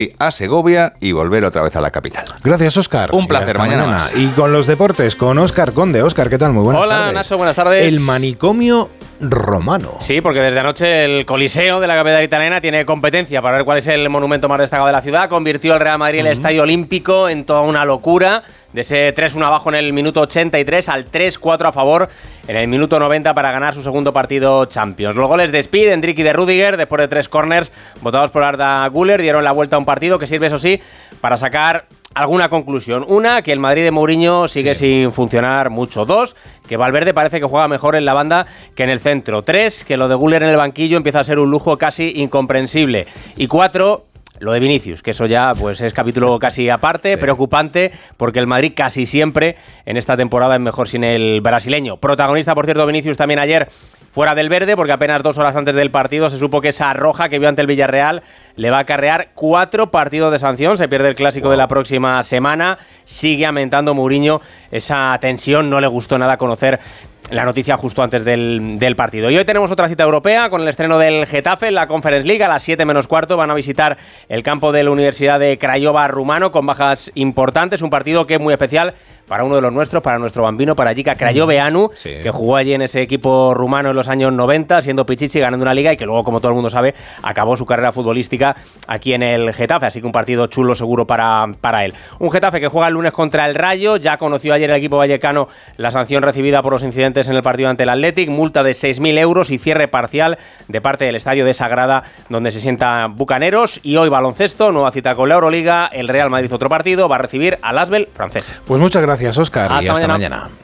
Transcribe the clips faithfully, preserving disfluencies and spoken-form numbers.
a Segovia y volver otra vez a la capital. Gracias, Óscar. Un placer, mañana, mañana. Más. Y con los deportes, con Óscar Conde. Óscar, ¿qué tal? Muy buenas Hola, tardes. Hola, Naso, buenas tardes. El manicomio romano. Sí, porque desde anoche el Coliseo de la capital italiana tiene competencia para ver cuál es el monumento más destacado de la ciudad. Convirtió el Real Madrid uh-huh. el Estadio Olímpico en toda una locura. De ese tres uno abajo en el minuto ochenta y tres al tres cuatro a favor en el minuto noventa para ganar su segundo partido Champions. Los goles de Speed, Endrick y de Rüdiger, después de tres corners votados por Arda Güler, dieron la vuelta a un partido que sirve, eso sí, para sacar alguna conclusión. Una, que el Madrid de Mourinho sigue sí. sin funcionar mucho. Dos, que Valverde parece que juega mejor en la banda que en el centro. Tres, que lo de Güler en el banquillo empieza a ser un lujo casi incomprensible. Y cuatro, lo de Vinicius, que eso ya pues es capítulo casi aparte, sí. preocupante, porque el Madrid casi siempre en esta temporada es mejor sin el brasileño. Protagonista, por cierto, Vinicius también ayer fuera del verde, porque apenas dos horas antes del partido se supo que esa roja que vio ante el Villarreal le va a acarrear cuatro partidos de sanción. Se pierde el clásico wow. de la próxima semana. Sigue aumentando Mourinho esa tensión. No le gustó nada conocer la noticia justo antes del, del partido. Y hoy tenemos otra cita europea con el estreno del Getafe en la Conference League. A las siete menos cuarto van a visitar el campo de la Universidad de Craiova rumano con bajas importantes. Un partido que es muy especial para uno de los nuestros, para nuestro bambino, para Jica Craioveanu, sí. que jugó allí en ese equipo rumano en los años noventa, siendo Pichichi, ganando una liga, y que luego, como todo el mundo sabe, acabó su carrera futbolística aquí en el Getafe. Así que un partido chulo seguro para, para él. Un Getafe que juega el lunes contra el Rayo. Ya conoció ayer el equipo vallecano la sanción recibida por los incidentes en el partido ante el Athletic, multa de seis mil euros y cierre parcial de parte del estadio de Sagrada, donde se sientan bucaneros. Y hoy baloncesto, nueva cita con la Euroliga. El Real Madrid, otro partido, va a recibir al Asvel francés. Pues muchas gracias, Óscar, hasta y hasta mañana. mañana.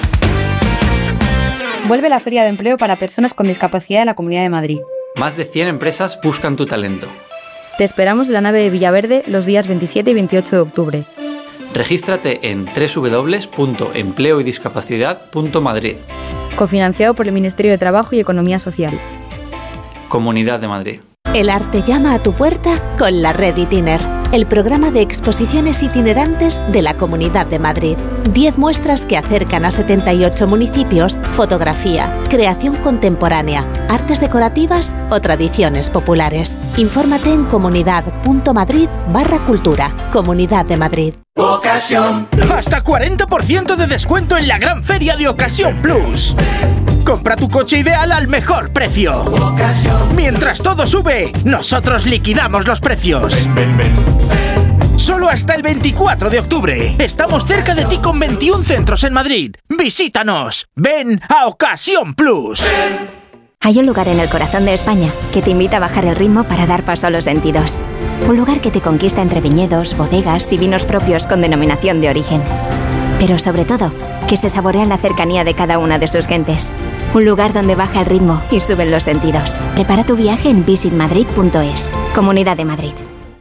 Vuelve la Feria de Empleo para personas con discapacidad en la Comunidad de Madrid. Más de cien empresas buscan tu talento. Te esperamos en la nave de Villaverde los días veintisiete y veintiocho de octubre. Regístrate en doble u doble u doble u punto empleo y discapacidad punto madrid. Cofinanciado por el Ministerio de Trabajo y Economía Social. Comunidad de Madrid. El arte llama a tu puerta con la Red Itiner, el programa de exposiciones itinerantes de la Comunidad de Madrid. Diez muestras que acercan a setenta y ocho municipios, fotografía, creación contemporánea, artes decorativas o tradiciones populares. Infórmate en comunidad.madrid barra cultura. Comunidad de Madrid. Ocasión. Hasta cuarenta por ciento de descuento en la gran feria de Ocasión Plus. Compra tu coche ideal al mejor precio. Ocasión. Mientras todo sube, nosotros liquidamos los precios. Ven, ven, ven. Solo hasta el veinticuatro de octubre. Estamos cerca de ti con veintiún centros en Madrid. Visítanos. Ven a Ocasión Plus. Ven. Hay un lugar en el corazón de España que te invita a bajar el ritmo para dar paso a los sentidos. Un lugar que te conquista entre viñedos, bodegas y vinos propios con denominación de origen. Pero sobre todo, que se saborea en la cercanía de cada una de sus gentes. Un lugar donde baja el ritmo y suben los sentidos. Prepara tu viaje en visit madrid punto es. Comunidad de Madrid.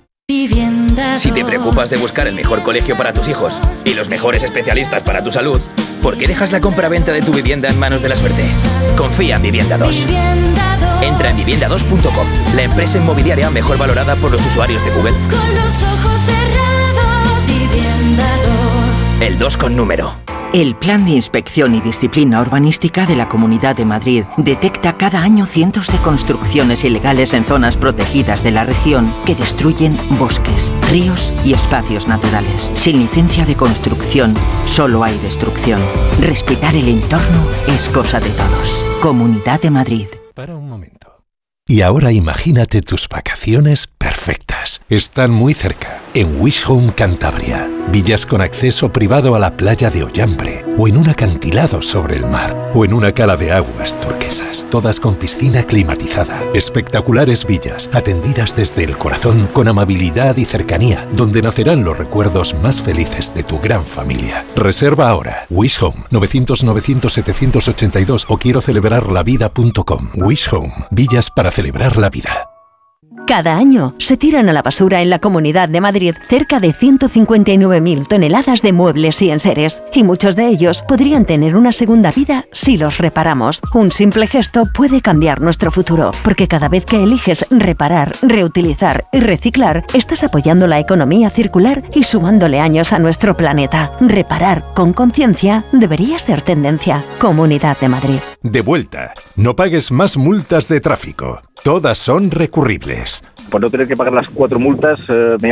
Si te preocupas de buscar el mejor colegio para tus hijos y los mejores especialistas para tu salud, ¿por qué dejas la compra-venta de tu vivienda en manos de la suerte? Confía en Vivienda dos. Entra en vivienda dos punto com, la empresa inmobiliaria mejor valorada por los usuarios de Google. Con los ojos cerrados, Vivienda dos. El dos con número. El Plan de Inspección y Disciplina Urbanística de la Comunidad de Madrid detecta cada año cientos de construcciones ilegales en zonas protegidas de la región que destruyen bosques, ríos y espacios naturales. Sin licencia de construcción, solo hay destrucción. Respetar el entorno es cosa de todos. Comunidad de Madrid. Para un momento. Y ahora imagínate tus vacaciones perfectas. Están muy cerca, en Wish Home Cantabria. Villas con acceso privado a la playa de Ollambre, o en un acantilado sobre el mar, o en una cala de aguas turquesas, todas con piscina climatizada. Espectaculares villas, atendidas desde el corazón, con amabilidad y cercanía, donde nacerán los recuerdos más felices de tu gran familia. Reserva ahora. Wish Home, novecientos novecientos setecientos ochenta y dos o quiero celebrar la vida punto com. Wish Home, villas para celebrar la vida. Cada año se tiran a la basura en la Comunidad de Madrid cerca de ciento cincuenta y nueve mil toneladas de muebles y enseres, y muchos de ellos podrían tener una segunda vida si los reparamos. Un simple gesto puede cambiar nuestro futuro, porque cada vez que eliges reparar, reutilizar y reciclar, estás apoyando la economía circular y sumándole años a nuestro planeta. Reparar con conciencia debería ser tendencia. Comunidad de Madrid. De vuelta. No pagues más multas de tráfico. Todas son recurribles. Por no tener que pagar las cuatro multas, eh, me